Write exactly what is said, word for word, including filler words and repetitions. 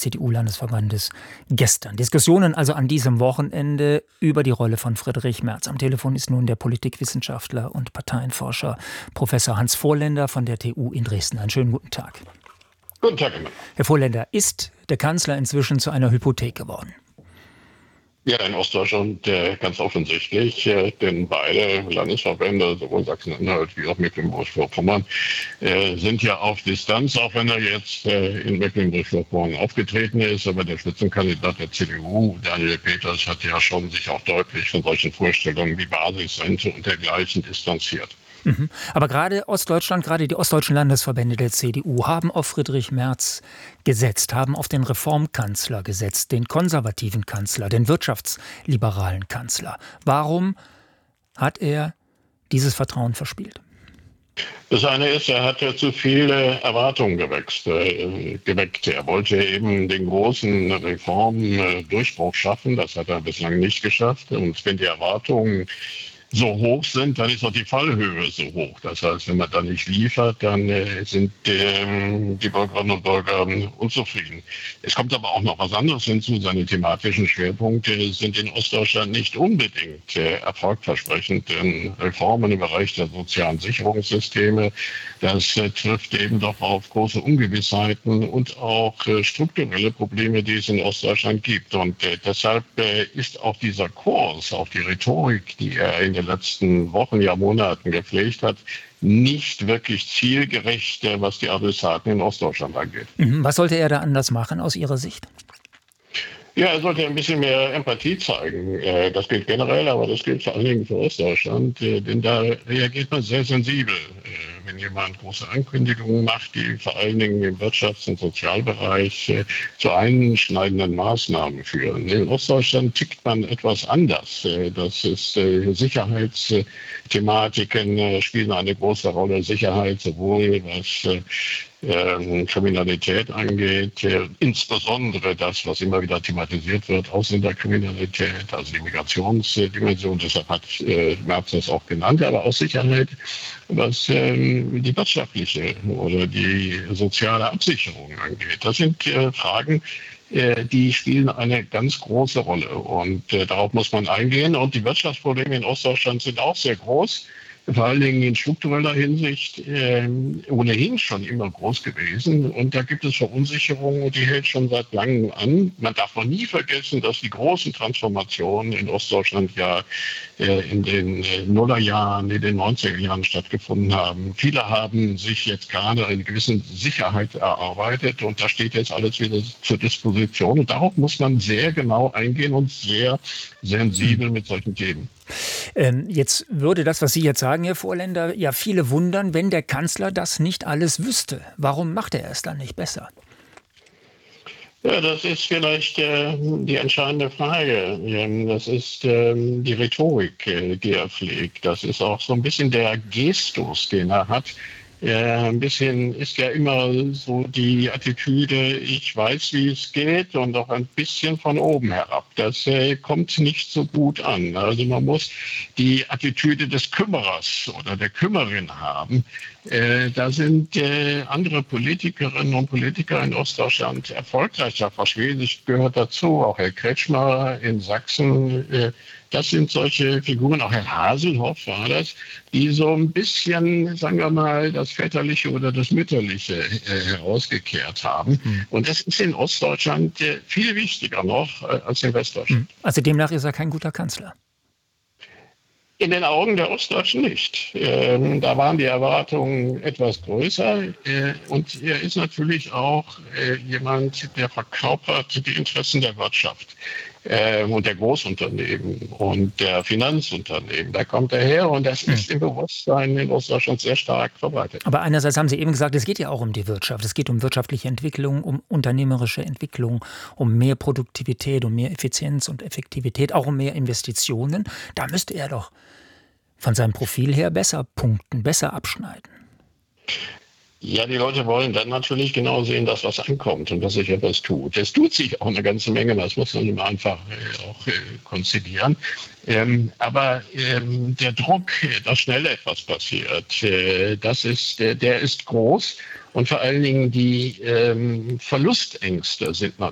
C D U-Landesverbandes gestern. Diskussionen also an diesem Wochenende über die Rolle von Friedrich Merz. Am Telefon ist nun der Politikwissenschaftler und Parteienforscher Professor Hans Vorländer von der T U in Dresden. Einen schönen guten Tag. Guten Tag. Herr Vorländer, ist der Kanzler inzwischen zu einer Hypothek geworden? Ja, in Ostdeutschland äh, ganz offensichtlich, äh, denn beide Landesverbände, sowohl Sachsen-Anhalt wie auch Mecklenburg-Vorpommern, äh, sind ja auf Distanz, auch wenn er jetzt äh, in Mecklenburg-Vorpommern aufgetreten ist. Aber der Spitzenkandidat der C D U, Daniel Peters, hat ja schon sich auch deutlich von solchen Vorstellungen wie Basisrente und dergleichen distanziert. Mhm. Aber gerade Ostdeutschland, gerade die ostdeutschen Landesverbände der C D U haben auf Friedrich Merz gesetzt, haben auf den Reformkanzler gesetzt, den konservativen Kanzler, den wirtschaftsliberalen Kanzler. Warum hat er dieses Vertrauen verspielt? Das eine ist, er hat ja zu viele Erwartungen geweckt. Äh, geweckt. Er wollte eben den großen Reformdurchbruch schaffen. Das hat er bislang nicht geschafft. Und wenn die Erwartungen so hoch sind, dann ist auch die Fallhöhe so hoch. Das heißt, wenn man da nicht liefert, dann äh, sind äh, die Bürgerinnen und Bürger unzufrieden. Es kommt aber auch noch was anderes hinzu. Seine thematischen Schwerpunkte sind in Ostdeutschland nicht unbedingt äh, erfolgversprechend. Denn Reformen im Bereich der sozialen Sicherungssysteme, das äh, trifft eben doch auf große Ungewissheiten und auch äh, strukturelle Probleme, die es in Ostdeutschland gibt. Und äh, deshalb äh, ist auch dieser Kurs, auch die Rhetorik, die er in den letzten Wochen, ja Monaten gepflegt hat, nicht wirklich zielgerecht, was die Adressaten in Ostdeutschland angeht. Was sollte er da anders machen aus Ihrer Sicht? Ja, er sollte ein bisschen mehr Empathie zeigen. Das gilt generell, aber das gilt vor allen Dingen für Ostdeutschland, denn da reagiert man sehr sensibel. Wenn jemand große Ankündigungen macht, die vor allen Dingen im Wirtschafts- und Sozialbereich zu einschneidenden Maßnahmen führen. In Ostdeutschland tickt man etwas anders. Das ist Sicherheitsthematiken spielen eine große Rolle. Sicherheit sowohl was äh, Kriminalität angeht, äh, insbesondere das, was immer wieder thematisiert wird, Ausländerkriminalität, also die Migrationsdimension, deshalb hat äh, Merz das auch genannt, aber auch Sicherheit, was äh, die wirtschaftliche oder die soziale Absicherung angeht. Das sind äh, Fragen, äh, die spielen eine ganz große Rolle und äh, darauf muss man eingehen. Und die Wirtschaftsprobleme in Ostdeutschland sind auch sehr groß. Vor allen Dingen in struktureller Hinsicht äh, ohnehin schon immer groß gewesen. Und da gibt es Verunsicherung und die hält schon seit langem an. Man darf noch nie vergessen, dass die großen Transformationen in Ostdeutschland ja äh, in den äh, Nullerjahren, in den neunziger Jahren stattgefunden haben. Viele haben sich jetzt gerade eine gewisse Sicherheit erarbeitet und da steht jetzt alles wieder zur Disposition. Und darauf muss man sehr genau eingehen und sehr sensibel mit solchen Themen. Ähm, jetzt würde das, was Sie jetzt sagen, Herr Vorländer, ja viele wundern, wenn der Kanzler das nicht alles wüsste. Warum macht er es dann nicht besser? Ja, das ist vielleicht äh, die entscheidende Frage. Ähm, das ist ähm, die Rhetorik, äh, die er pflegt. Das ist auch so ein bisschen der Gestus, den er hat. Ja, ein bisschen ist ja immer so die Attitüde, ich weiß, wie es geht und auch ein bisschen von oben herab. Das äh, kommt nicht so gut an. Also man muss die Attitüde des Kümmerers oder der Kümmerin haben. Äh, da sind äh, andere Politikerinnen und Politiker in Ostdeutschland erfolgreicher. Frau Schwesig gehört dazu, auch Herr Kretschmer in Sachsen. Äh, Das sind solche Figuren, auch Herr Haselhoff war das, die so ein bisschen, sagen wir mal, das Väterliche oder das Mütterliche äh, herausgekehrt haben. Hm. Und das ist in Ostdeutschland äh, viel wichtiger noch äh, als in Westdeutschland. Also demnach ist er kein guter Kanzler? In den Augen der Ostdeutschen nicht. Ähm, da waren die Erwartungen etwas größer. Äh, und er ist natürlich auch äh, jemand, der verkörpert die Interessen der Wirtschaft. Äh, und der Großunternehmen und der Finanzunternehmen. Da kommt er her und das ist im Bewusstsein in Ostdeutschland sehr stark verbreitet. Aber einerseits haben Sie eben gesagt, es geht ja auch um die Wirtschaft. Es geht um wirtschaftliche Entwicklung, um unternehmerische Entwicklung, um mehr Produktivität, um mehr Effizienz und Effektivität, auch um mehr Investitionen. Da müsste er doch von seinem Profil her besser punkten, besser abschneiden. Ja, die Leute wollen dann natürlich genau sehen, dass was ankommt und dass sich etwas tut. Es tut sich auch eine ganze Menge, das muss man immer einfach äh, auch äh, konzidieren. Ähm, aber ähm, der Druck, dass schnell etwas passiert, äh, das ist, äh, der ist groß. Und vor allen Dingen die ähm, Verlustängste sind